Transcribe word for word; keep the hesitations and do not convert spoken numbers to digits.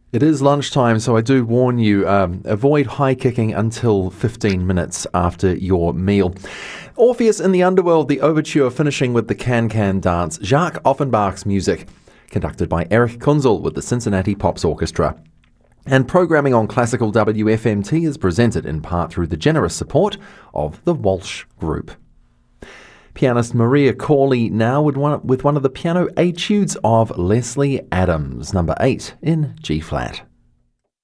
It is lunchtime, so I do warn you, um, avoid high kicking until fifteen minutes after your meal. Orpheus in the Underworld, the overture finishing with the Can-Can dance. Jacques Offenbach's music, conducted by Eric Kunzel with the Cincinnati Pops Orchestra. And programming on Classical W F M T is presented in part through the generous support of the Walsh Group. Pianist Maria Corley now with one, with one of the piano etudes of Leslie Adams, number eight in G-flat.